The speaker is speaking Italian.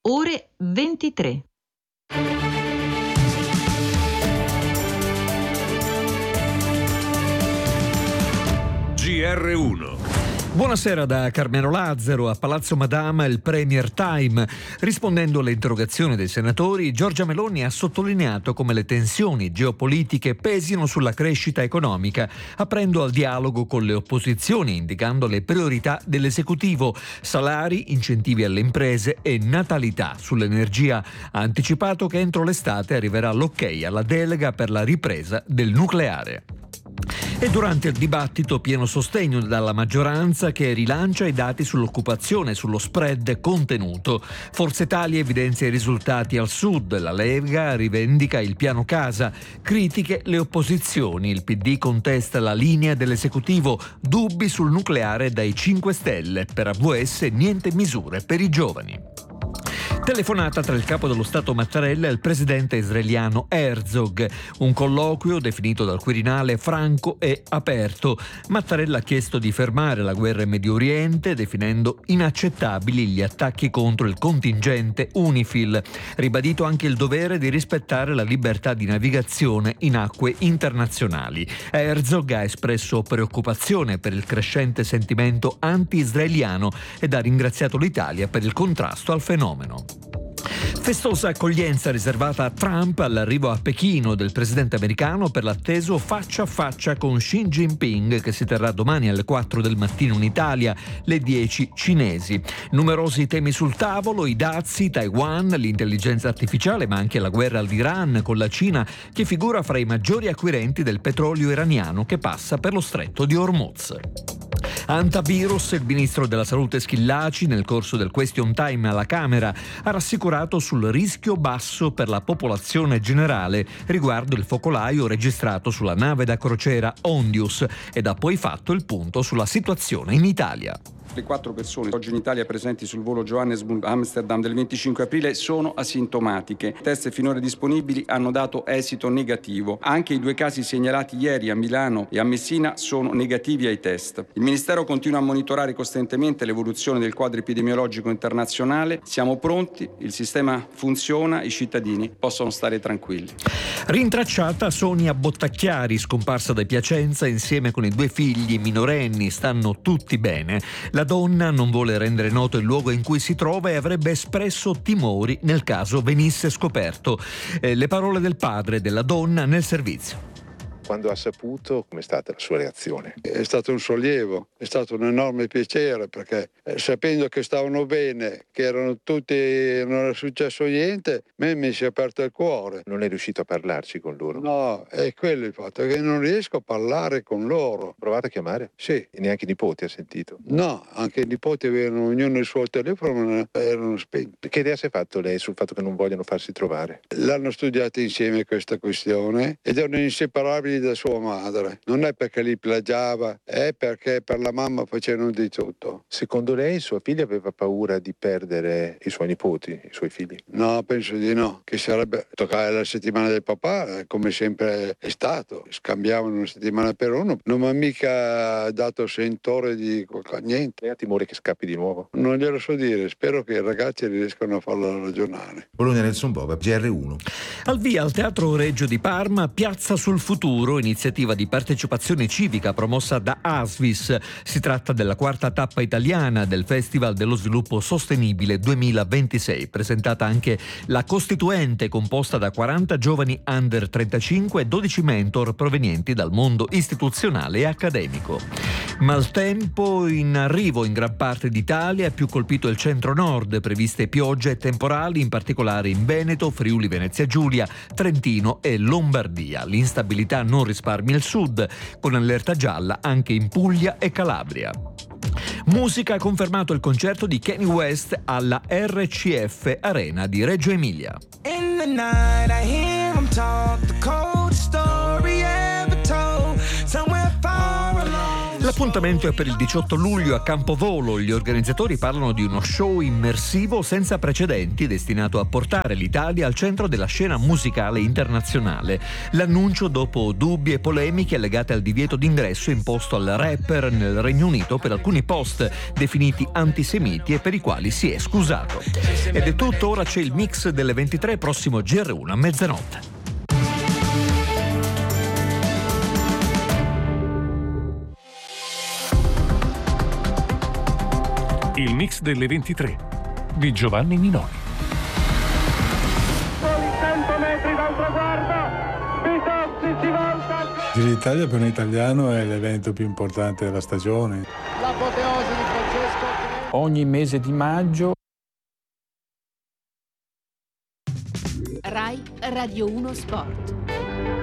ore 23. GR1. Buonasera da Carmelo Lazzaro. A Palazzo Madama il Premier Time. Rispondendo alle interrogazioni dei senatori, Giorgia Meloni ha sottolineato come le tensioni geopolitiche pesino sulla crescita economica, aprendo al dialogo con le opposizioni, indicando le priorità dell'esecutivo: salari, incentivi alle imprese e natalità. Sull'energia ha anticipato che entro l'estate arriverà l'ok alla delega per la ripresa del nucleare. E durante il dibattito pieno sostegno dalla maggioranza che rilancia i dati sull'occupazione, sullo spread contenuto. Forza Italia evidenzia i risultati al sud, la Lega rivendica il piano casa, critiche le opposizioni, il PD contesta la linea dell'esecutivo, dubbi sul nucleare dai 5 Stelle, per AVS niente misure per i giovani. Telefonata tra il capo dello Stato Mattarella e il presidente israeliano Herzog. Un colloquio definito dal Quirinale franco e aperto. Mattarella ha chiesto di fermare la guerra in Medio Oriente, definendo inaccettabili gli attacchi contro il contingente UNIFIL. Ribadito anche il dovere di rispettare la libertà di navigazione in acque internazionali. Herzog ha espresso preoccupazione per il crescente sentimento anti-israeliano ed ha ringraziato l'Italia per il contrasto al fenomeno. Festosa accoglienza riservata a Trump all'arrivo a Pechino del presidente americano per l'atteso faccia a faccia con Xi Jinping, che si terrà domani alle 4 del mattino in Italia, le 10 cinesi. Numerosi temi sul tavolo: i dazi, Taiwan, l'intelligenza artificiale, ma anche la guerra all'Iran con la Cina, che figura fra i maggiori acquirenti del petrolio iraniano che passa per lo stretto di Hormuz. Antivirus, il ministro della Salute Schillaci, nel corso del question time alla Camera, ha rassicurato sul rischio basso per la popolazione generale riguardo il focolaio registrato sulla nave da crociera Ondius ed ha poi fatto il punto sulla situazione in Italia. Le 4 persone oggi in Italia presenti sul volo Johannesburg-Amsterdam del 25 aprile sono asintomatiche. I test finora disponibili hanno dato esito negativo. Anche i 2 casi segnalati ieri a Milano e a Messina sono negativi ai test. Il Ministero continua a monitorare costantemente l'evoluzione del quadro epidemiologico internazionale. Siamo pronti, il sistema funziona, i cittadini possono stare tranquilli. Rintracciata Sonia Bottacchiari, scomparsa da Piacenza insieme con i 2 figli minorenni. Stanno tutti bene. La donna non vuole rendere noto il luogo in cui si trova e avrebbe espresso timori nel caso venisse scoperto. Le parole del padre della donna nel servizio. Quando ha saputo, com'è stata la sua reazione? È stato un sollievo, è stato un enorme piacere, perché sapendo che stavano bene, che erano tutti, non era successo niente, a me mi si è aperto il cuore. Non è riuscito a parlarci con loro? No, è quello il fatto, che non riesco a parlare con loro. Provate a chiamare? Sì. E neanche i nipoti ha sentito? No, anche i nipoti avevano ognuno il suo telefono, ma erano spenti. Che idea si è fatto lei sul fatto che non vogliono farsi trovare? L'hanno studiata insieme questa questione ed erano inseparabili da sua madre. Non è perché li plagiava, è perché per la mamma facevano di tutto. Secondo lei sua figlia aveva paura di perdere i suoi nipoti, i suoi figli? No, penso di no, che sarebbe toccare la settimana del papà, come sempre è stato. Scambiavano una settimana per uno, non mi ha mica dato sentore di niente. Lei ha timore che scappi di nuovo? Non glielo so dire, spero che i ragazzi riescano a farlo ragionare. Bologna Nelson Bova, GR1. Al via al Teatro Regio di Parma, Piazza sul Futuro, iniziativa di partecipazione civica promossa da ASVIS. Si tratta della 4ª tappa italiana del Festival dello Sviluppo Sostenibile 2026, presentata anche la Costituente, composta da 40 giovani under 35 e 12 mentor provenienti dal mondo istituzionale e accademico. Maltempo in arrivo in gran parte d'Italia, più colpito il centro-nord, previste piogge e temporali in particolare in Veneto, Friuli Venezia Giulia, Trentino e Lombardia. L'instabilità non risparmia il sud, con allerta gialla anche in Puglia e Calabria. Musica ha confermato il concerto di Kanye West alla RCF Arena di Reggio Emilia. In the night I hear him talk, the coldest story ever told, somewhere far along. La L'appuntamento è per il 18 luglio a Campovolo. Gli organizzatori parlano di uno show immersivo senza precedenti destinato a portare l'Italia al centro della scena musicale internazionale. L'annuncio dopo dubbi e polemiche legate al divieto d'ingresso imposto al rapper nel Regno Unito per alcuni post definiti antisemiti e per i quali si è scusato. Ed è tutto, ora c'è il mix delle 23, prossimo GR1 a mezzanotte. Il mix delle 23 di Giovanni Minoli. Soli 100 metri dal traguardo, Pitozzi si volta. Giro d'Italia per un italiano è l'evento più importante della stagione. L'apoteosi di Francesco. Ogni mese di maggio. Rai Radio 1 Sport.